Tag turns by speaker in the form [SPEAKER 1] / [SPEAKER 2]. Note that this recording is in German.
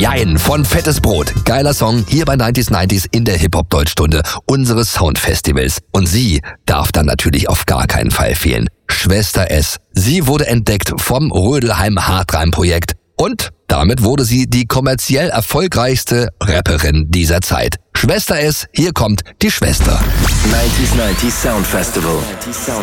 [SPEAKER 1] Jein von Fettes Brot. Geiler Song hier bei 90s in der Hip-Hop-Deutschstunde unseres Soundfestivals. Und sie darf dann natürlich auf gar keinen Fall fehlen. Schwester S. Sie wurde entdeckt vom Rödelheim Hartreim-Projekt und damit wurde sie die kommerziell erfolgreichste Rapperin dieser Zeit. Schwester S, hier kommt die Schwester.
[SPEAKER 2] 90s Sound Festival.